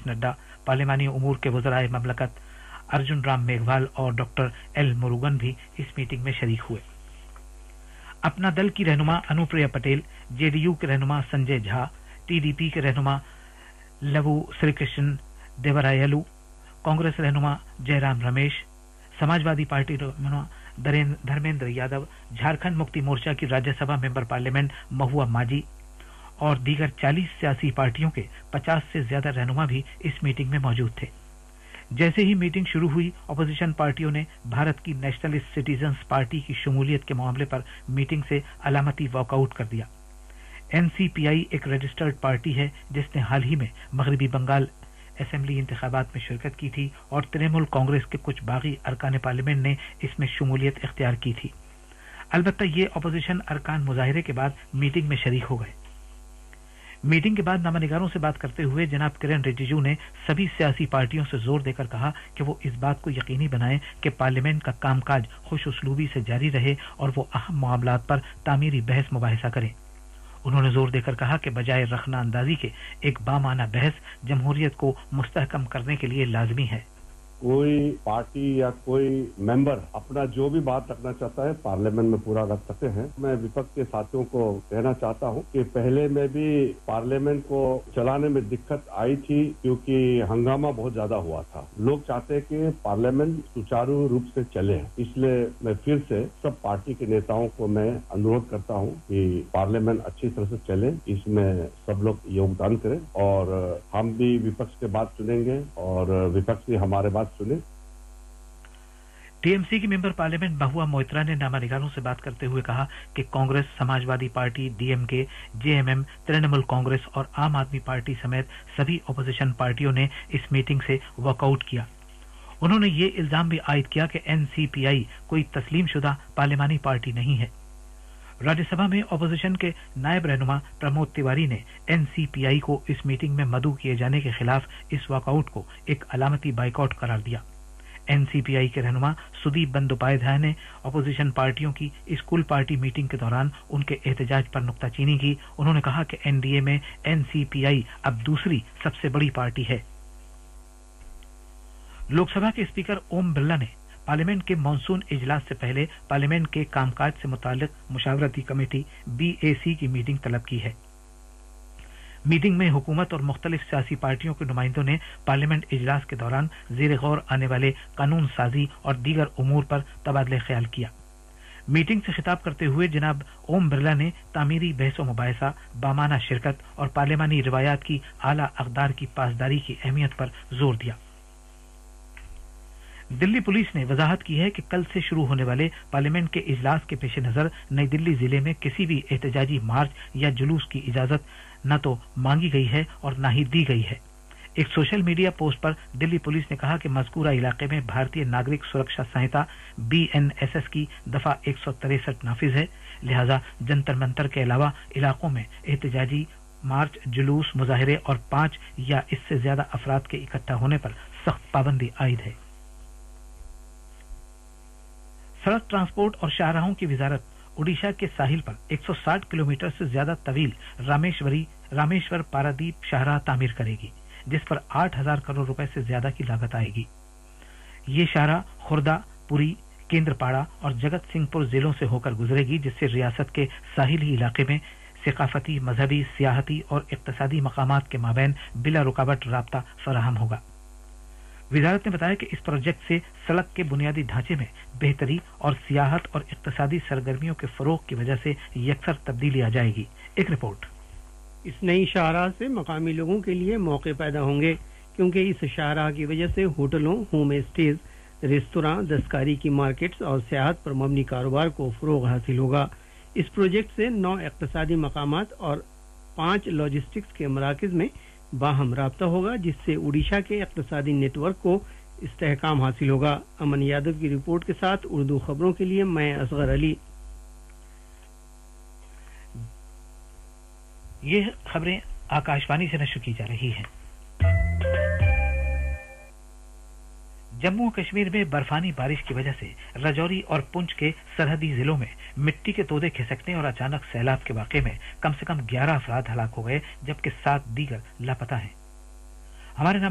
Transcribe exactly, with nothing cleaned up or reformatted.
जगदीश नड्डा, पार्लिमानी उमूर के वज़राए ममलकत अर्जुन राम मेघवाल और doctor L Murugan भी इस मीटिंग में शरीक हुए। अपना दल की रहनुमा अनुप्रिया पटेल, जेडीयू के रहनुमा संजय झा, टीडीपी के रहनुमा लवु श्रीकृष्ण देवरायलु, कांग्रेस रहनुमा जयराम रमेश, समाजवादी पार्टी रहनुमा धर्मेंद्र यादव, झारखंड मुक्ति मोर्चा की राज्यसभा मेंबर पार्लियामेंट महुआ माजी और दीगर चालीस सियासी पार्टियों के पचास से ज्यादा रहनुमा भी इस मीटिंग में मौजूद थे। जैसे ही मीटिंग शुरू हुई, अपोजिशन पार्टियों ने भारत की नेशनलिस्ट सिटीजन्स पार्टी की शमूलियत के मामले पर मीटिंग से अलामती वॉकआउट कर दिया। एनसीपीआई एक रजिस्टर्ड पार्टी है जिसने हाल ही में मगरबी बंगाल असेंबली इंतखाबात में शिरकत की थी और तृणमूल कांग्रेस के कुछ बागी अरकान पार्लियामेंट ने इसमें शमूलियत इख्तियार की थी। अलबत्ता ये अपोजिशन अरकान मुजाहिरे के बाद मीटिंग में शरीक हो गए। मीटिंग के बाद नामानिगारों से बात करते हुए जनाब किरण रिजिजू ने सभी सियासी पार्टियों से जोर देकर कहा कि वो इस बात को यकीनी बनाएं कि पार्लियामेंट का कामकाज खुश उसलूबी से जारी रहे और वो अहम मामलात पर तामीरी बहस मुबाहिसा करें। उन्होंने जोर देकर कहा कि बजाय रखना अंदाजी के एक बामाना बहस जमहूरियत को मुस्तहकम करने के लिए लाजमी है। कोई पार्टी या कोई मेंबर अपना जो भी बात रखना चाहता है पार्लियामेंट में पूरा रख सकते हैं। मैं विपक्ष के साथियों को कहना चाहता हूं कि पहले में भी पार्लियामेंट को चलाने में दिक्कत आई थी क्योंकि हंगामा बहुत ज्यादा हुआ था। लोग चाहते हैं कि पार्लियामेंट सुचारू रूप से चले, इसलिए मैं फिर से सब पार्टी के नेताओं को मैं अनुरोध करता हूं कि पार्लियामेंट अच्छी तरह से चले, इसमें सब लोग योगदान करें और हम भी विपक्ष के बात सुनेंगे और विपक्ष भी हमारे बात सुने। टीएमसी की मेंबर पार्लियामेंट महुआ मोइत्रा ने नामानिगारों से बात करते हुए कहा कि Congress, Samajwadi party, DMK, JMM, Trinamool Congress और आम आदमी पार्टी समेत सभी अपोजिशन पार्टियों ने इस मीटिंग से वॉकआउट किया। उन्होंने ये इल्जाम भी आयद किया कि एनसीपीआई कोई तस्लीमशुदा पार्लियामानी पार्टी नहीं है। राज्यसभा में अपोजिशन के नायब रहनुमा प्रमोद तिवारी ने एनसीपीआई को इस मीटिंग में मदऊ किए जाने के खिलाफ इस वॉकआउट को एक अलामती बाइकआउट करार दिया। एनसीपीआई के रहनुमा सुदीप बंदोपाध्याय ने अपोजिशन पार्टियों की इस कुल पार्टी मीटिंग के दौरान उनके एहतजाज पर नुक्ताचीनी की। उन्होंने कहा कि एनडीए में एनसीपीआई अब दूसरी सबसे बड़ी पार्टी है। लोकसभा के स्पीकर ओम बिरला ने पार्लियामेंट के मानसून इजलास से पहले पार्लियामेंट के कामकाज से मुताल्लिक मुशावरती कमेटी बीएसी की मीटिंग तलब की है। मीटिंग में हुकूमत और मुख्तलिफ सियासी पार्टियों के नुमाइंदों ने पार्लियामेंट इजलास के दौरान ज़ेर गौर आने वाले कानून साजी और दीगर उमूर पर तबादले ख्याल किया। मीटिंग से खिताब करते हुए जनाब ओम बिरला ने तामीरी बहसो मुबाहिसा, बामाना शिरकत और पार्लियामानी रिवायात की आला अक़दार की पासदारी की अहमियत पर जोर दिया। दिल्ली पुलिस ने वजाहत की है कि कल से शुरू होने वाले पार्लियामेंट के इजलास के पेश नजर नई दिल्ली जिले में किसी भी एहतजाजी मार्च या जुलूस की इजाजत न तो मांगी गई है और न ही दी गई है। एक सोशल मीडिया पोस्ट पर दिल्ली पुलिस ने कहा कि मज़कूरा इलाके में भारतीय नागरिक सुरक्षा संहिता बीएनएसएस की दफा एक सौ तिरसठ नाफिज है, लिहाजा जंतर मंतर के अलावा इलाकों में एहतजाजी मार्च, जुलूस, मुजाहिरे और पांच या इससे ज्यादा अफराद के इकट्ठा होने पर सख्त पाबंदी आयद है। सड़क ट्रांसपोर्ट और शाहराहों की वजारत ओडिशा के साहिल पर एक सौ साठ किलोमीटर से ज्यादा तवील रामेश्वरी रामेश्वर पारादीप शाहराह तामीर करेगी, जिस पर आठ हजार करोड़ रुपए से ज्यादा की लागत आएगी। ये शाहराह खुर्दा, पुरी, केंद्रपाड़ा और जगत सिंहपुर जिलों से होकर गुजरेगी, जिससे रियासत के साहिली इलाके में सकाफती, मजहबी, सियाहती और इक्तसादी मकामात के माबैन बिला रुकावट राब्ता फराहम होगा। वजारत ने बताया कि इस प्रोजेक्ट से सड़क के बुनियादी ढांचे में बेहतरी और सियाहत और इक्तसादी सरगर्मियों के फरोग की वजह से यकसर तब्दीली आ जाएगी। एक रिपोर्ट। इस नई शाहराह से मकामी लोगों के लिए मौके पैदा होंगे, क्योंकि इस शाहराह की वजह से होटलों, होम स्टेज, रेस्तरां, दस्तकारी की मार्केट्स और सियाहत पर मबनी कारोबार को फरोग हासिल होगा। इस प्रोजेक्ट से नौ इक्तसादी मकामात और पांच लॉजिस्टिक्स के मराकज में बाहम राब्ता होगा, जिससे उड़ीसा के इक्तसादी नेटवर्क को इस्तेहकाम हासिल होगा। अमन यादव की रिपोर्ट के साथ उर्दू खबरों के लिए मैं असगर अली। ये खबरें आकाशवाणी से नशर की जा रही हैं। जम्मू कश्मीर में बर्फानी बारिश की वजह से राजौरी और पुंछ के सरहदी जिलों में मिट्टी के तोदे खिसकने और अचानक सैलाब के वाक़े में कम से कम ग्यारह अफराद हलाक हो गए, जबकि सात दीगर लापता हैं। हमारे